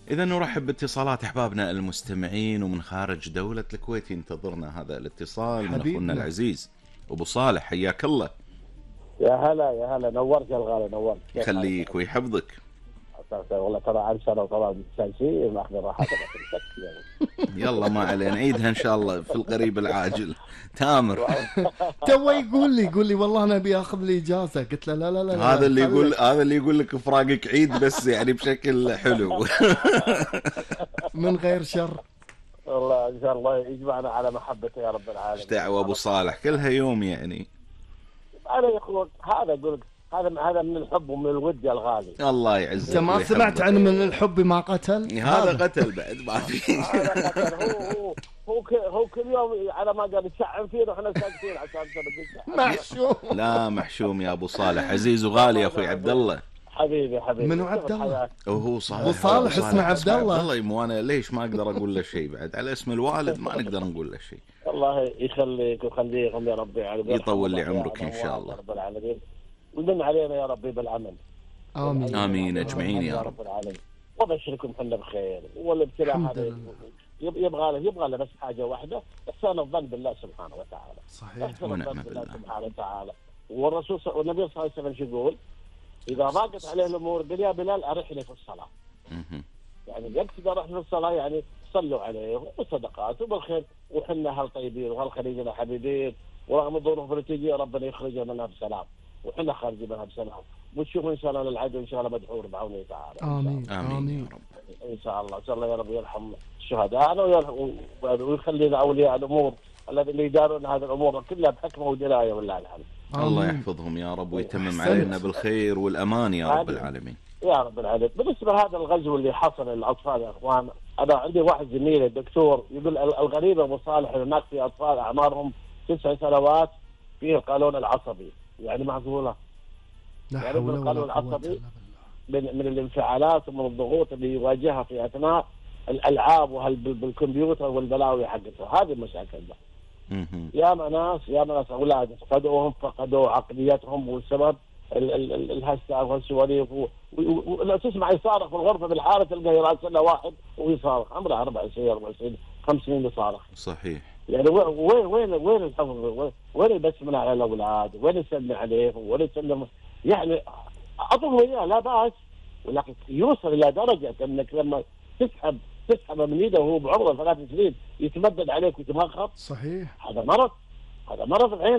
إذا نرحب باتصالات أحبابنا المستمعين ومن خارج دولة الكويت ينتظرنا هذا الاتصال من أخونا العزيز أبو صالح، حياك الله. يا هلا يا هلا، نورت يا الغالي، نورت. يخليك ويحفظك. والله ترى عن سنة وطبعا مستانسين ماخذ راحتنا يلا ما علينا، نعيدها إن شاء الله في القريب العاجل. تامر تو يقول لي والله أنا أبي أخذ لي إجازة، قلت له لا هذا اللي يقول لك فراقك عيد، بس يعني بشكل حلو. من غير شر. والله إن شاء الله يجمعنا على محبته يا رب العالمين. ايش دعوة أبو صالح، كلها يوم يعني. أنا يقول هذا، أقول لك هذا من الحب ومن الود يا الغالي. الله يعزك. أنت ما سمعت عن من الحب ما قتل؟ هذا قتل بعد ما في. هذا قتل. هو كل يوم على ما قال يشعن فينا واحنا ساكتين عشان محشوم. لا محشوم يا أبو صالح، عزيز وغالي يا أخوي عبد الله. حبيبي منو عبد الله؟ هو صالح. أبو صالح اسمه عبد الله. والله وانا ليش ما اقدر اقول له شيء بعد على اسم الوالد، ما نقدر نقول له شيء. الله يخليك ويخليكم يا ربي، يطول لي عمرك ان شاء الله رب العالمين، ومن علينا يا ربي بالعمل. امين امين اجمعين يا رب العالمين. وبشركم احنا بخير. والابتلاء هذا يبغى له بس حاجه واحده، احسان الظن بالله سبحانه وتعالى. صحيح. احسان الظن بالله سبحانه وتعالى. والرسول والنبي صلى الله عليه وسلم شو يقول؟ إذا ضاقت عليه الأمور قل يا بلال أرحني في الصلاة. يعني يقصد أرحني في الصلاة، يعني صلوا عليه والصدقات وبالخير، وحنا هالطيبين وهالخليجنا حبيبين، ورغم الظروف اللي تجي ربنا يخرجنا منها بسلام، وحنا خارجين منها بسلام، ونشوف إن شاء الله العدو إن شاء الله مدحور بعونه تعالى. آمين آمين يا رب. إن شاء الله. إن شاء الله يا رب يرحم الشهداء ويخلينا أولياء الأمور الذين يدارون هذه الأمور كلها بحكمة ودراية والله الحمد. الله يحفظهم يا رب ويتمم علينا بالخير والأمان يا رب العالمين. يا رب العالمين. بالنسبة لهذا الغزو اللي حصل للأطفال يا أخوان، أنا عندي واحد زميلي الدكتور يقول الغريب أبو صالح هناك في أطفال أعمارهم 9 سنوات فيه القولون العصبي، يعني معقولة؟ يعني من القولون العصبي من الانفعالات ومن الضغوط اللي يواجهها في أثناء الألعاب بالكمبيوتر والبلاوي حقتها، هذه المشاكل ده. يا ناس أولاد فقدوا عقليتهم، والسبب الهسة والسواليف، ولو تسمع يصارخ في الغرفة بالحارة تلقى يراسلنا واحد ويصارخ، عمره 24 5 سنين يصارخ. صحيح. يعني وين الحفظ؟ وين البسمة على الأولاد؟ وين يسلم عليهم؟ وين يسلم؟ يعني أعطوه إياه لا بأس، ولكن يوصل إلى درجة أنك لما تسحب من يده وهو بعمره 3 سنين يتمدد عليك ويتمخض. صحيح. هذا مرض العين.